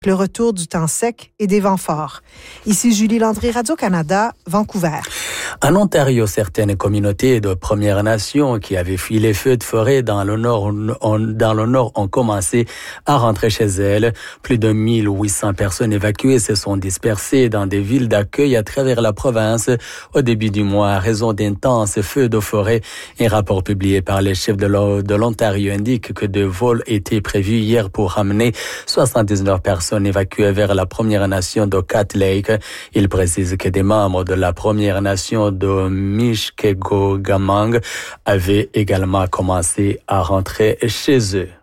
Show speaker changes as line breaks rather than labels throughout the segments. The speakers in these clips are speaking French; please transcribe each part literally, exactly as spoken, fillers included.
le retour du temps sec et des vents forts. Ici Julie Landry, Radio-Canada, Vancouver.
En Ontario, certaines communautés de Premières Nations qui avaient fui les feux de forêt dans le nord, ont, dans le nord ont commencé à rentrer chez elles. Plus de mille huit cents personnes évacuées se sont dispersées dans des villes d'accueil à travers la province au début du mois à raison d'intenses feux de forêt. Un rapport publié par les chefs de l'Ontario indique que deux vols étaient prévus hier pour ramener soixante-dix-neuf personnes évacuées vers la Première Nation de Cat Lake. Il précise que des membres de la Première Nation de Mishkegogamang avaient également commencé à rentrer chez eux.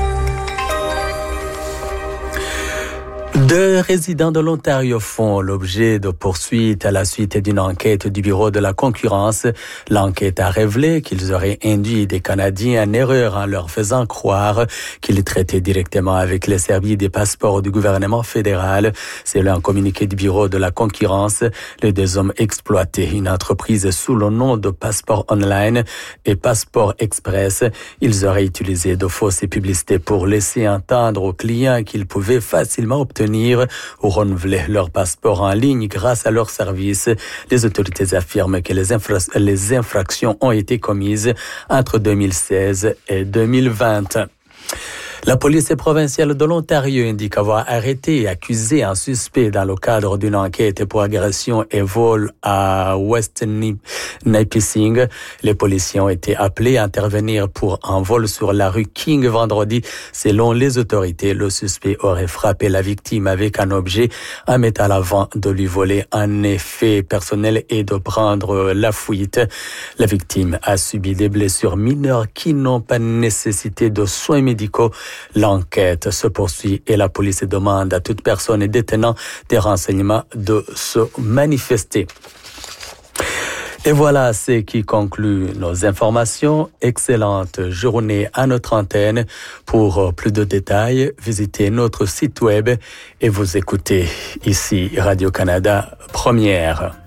Deux résidents de l'Ontario font l'objet de poursuites à la suite d'une enquête du Bureau de la concurrence. L'enquête a révélé qu'ils auraient induit des Canadiens en erreur en leur faisant croire qu'ils traitaient directement avec les services des passeports du gouvernement fédéral. C'est là un communiqué du Bureau de la concurrence. Les deux hommes exploitaient une entreprise sous le nom de Passeport Online et Passeport Express. Ils auraient utilisé de fausses publicités pour laisser entendre aux clients qu'ils pouvaient facilement obtenir ou renouveler leur passeport en ligne grâce à leur service. Les autorités affirment que les, infra- les infractions ont été commises entre deux mille seize et deux mille vingt. La police provinciale de l'Ontario indique avoir arrêté et accusé un suspect dans le cadre d'une enquête pour agression et vol à West Nipissing. Les policiers ont été appelés à intervenir pour un vol sur la rue King vendredi. Selon les autorités, le suspect aurait frappé la victime avec un objet, un métal avant de lui voler un effet personnel et de prendre la fuite. La victime a subi des blessures mineures qui n'ont pas nécessité de soins médicaux. L'enquête se poursuit et la police demande à toute personne détenant des renseignements de se manifester. Et voilà ce qui conclut nos informations. Excellente journée à notre antenne. Pour plus de détails, visitez notre site web et vous écoutez ici Radio-Canada Première.